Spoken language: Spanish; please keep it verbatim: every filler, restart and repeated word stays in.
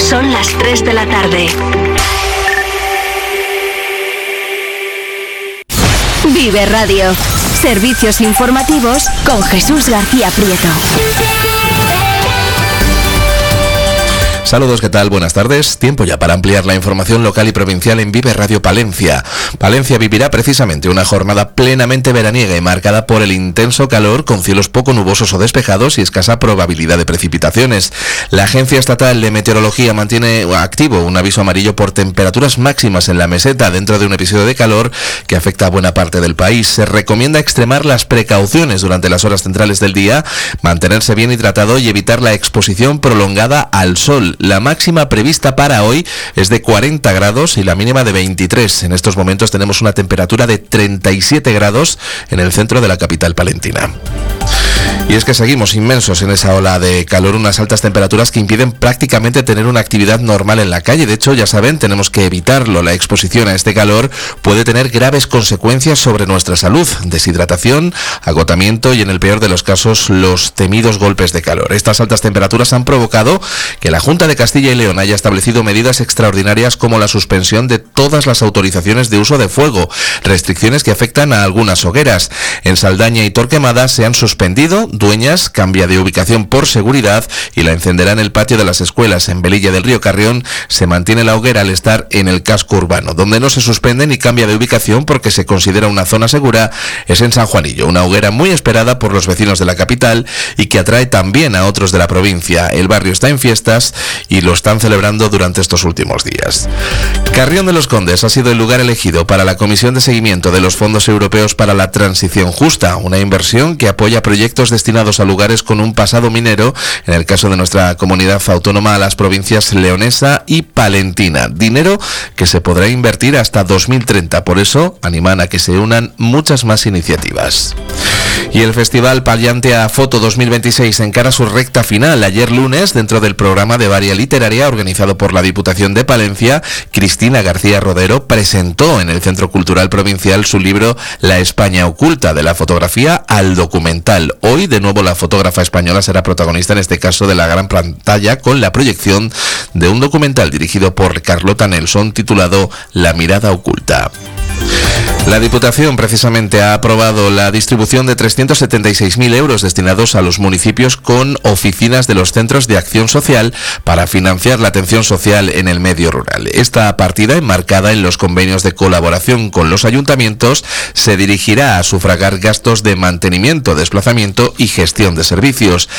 Son las tres de la tarde. Vive Radio. Servicios informativos con Jesús García Prieto. Saludos, ¿qué tal? Buenas tardes. Tiempo ya para ampliar la información local y provincial en Vive Radio Palencia. Palencia vivirá precisamente una jornada plenamente veraniega y marcada por el intenso calor, con cielos poco nubosos o despejados y escasa probabilidad de precipitaciones. La Agencia Estatal de Meteorología mantiene activo un aviso amarillo por temperaturas máximas en la meseta dentro de un episodio de calor que afecta a buena parte del país. Se recomienda extremar las precauciones durante las horas centrales del día, mantenerse bien hidratado y evitar la exposición prolongada al sol. La máxima prevista para hoy es de cuarenta grados y la mínima de veintitrés. En estos momentos tenemos una temperatura de treinta y siete grados en el centro de la capital palentina. Y es que seguimos inmensos en esa ola de calor, unas altas temperaturas que impiden prácticamente tener una actividad normal en la calle. De hecho, ya saben, tenemos que evitarlo. La exposición a este calor puede tener graves consecuencias sobre nuestra salud: deshidratación, agotamiento y, en el peor de los casos, los temidos golpes de calor. Estas altas temperaturas han provocado que la Junta de Castilla y León haya establecido medidas extraordinarias como la suspensión de todas las autorizaciones de uso de fuego, restricciones que afectan a algunas hogueras. En Saldaña y Torquemada se han suspendido. Dueñas cambia de ubicación por seguridad y la encenderá en el patio de las escuelas. En Velilla del Río Carrión se mantiene la hoguera al estar en el casco urbano. Donde no se suspende ni cambia de ubicación porque se considera una zona segura es en San Juanillo, una hoguera muy esperada por los vecinos de la capital y que atrae también a otros de la provincia. El barrio está en fiestas y lo están celebrando durante estos últimos días. Carrión de los Condes ha sido el lugar elegido para la Comisión de Seguimiento de los Fondos Europeos para la Transición Justa, una inversión que apoya proyectos destinados a lugares con un pasado minero, en el caso de nuestra comunidad autónoma, a las provincias leonesa y palentina. Dinero que se podrá invertir hasta dos mil treinta, por eso animan a que se unan muchas más iniciativas. Y el Festival Pallantea Foto dos mil veintiséis encara su recta final. Ayer lunes, dentro del programa de Varia Literaria organizado por la Diputación de Palencia, Cristina García Rodero presentó en el Centro Cultural Provincial su libro La España Oculta, de la fotografía al documental. Hoy, de nuevo, la fotógrafa española será protagonista, en este caso de la gran pantalla, con la proyección de un documental dirigido por Carlota Nelson titulado La Mirada Oculta. La Diputación precisamente ha aprobado la distribución de trescientos setenta y seis mil euros destinados a los municipios con oficinas de los centros de acción social para financiar la atención social en el medio rural. Esta partida, enmarcada en los convenios de colaboración con los ayuntamientos, se dirigirá a sufragar gastos de mantenimiento, desplazamiento y gestión de servicios.